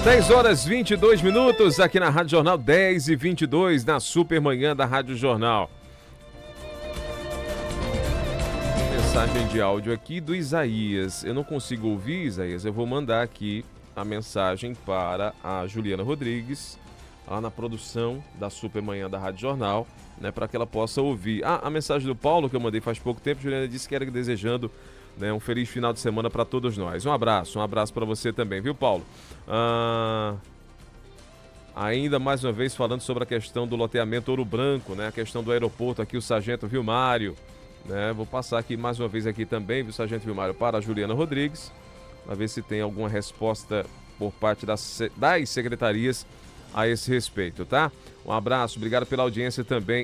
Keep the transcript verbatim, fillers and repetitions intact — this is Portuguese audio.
dez horas e vinte e dois minutos aqui na Rádio Jornal, dez e vinte e dois na Supermanhã da Rádio Jornal. Mensagem de áudio aqui do Isaías. Eu não consigo ouvir, Isaías. Eu vou mandar aqui a mensagem para a Juliana Rodrigues, lá na produção da Supermanhã da Rádio Jornal, né, para que ela possa ouvir. Ah, a mensagem do Paulo que eu mandei faz pouco tempo, Juliana disse que era desejando, né, um feliz final de semana para todos nós. Um abraço, um abraço para você também, viu, Paulo? Ah, ainda mais uma vez falando sobre a questão do loteamento Ouro Branco, né, a questão do aeroporto aqui, o Sargento Vilmário, né, vou passar aqui mais uma vez aqui também, viu, Sargento Vilmário, para a Juliana Rodrigues, para ver se tem alguma resposta por parte das, das secretarias a esse respeito, tá? Um abraço, obrigado pela audiência também